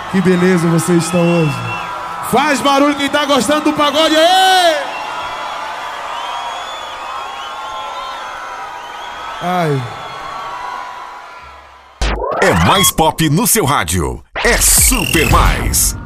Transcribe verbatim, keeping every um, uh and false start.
Que beleza vocês estão hoje. Faz barulho quem tá gostando do pagode aí! Ai. É mais pop no seu rádio. É Super Mais.